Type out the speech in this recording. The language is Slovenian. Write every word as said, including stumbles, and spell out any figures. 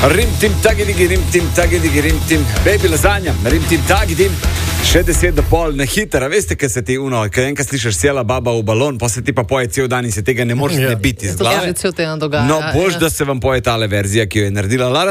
Rim tim tagidigi, rim tim tagidigi, rim tim, baby lasagna, rim tim tagidim. Še deset do pol, na hitro, veste, kaj se ti uno, kaj enkrat slišiš sjela baba v balon, pa se ti pa poje cel dan in se tega ne moreš yeah. ne biti iz glave. To se že cel teden dogaja. No, bož, ja. da se vam poje tale verzija, ki jo je naredila Lara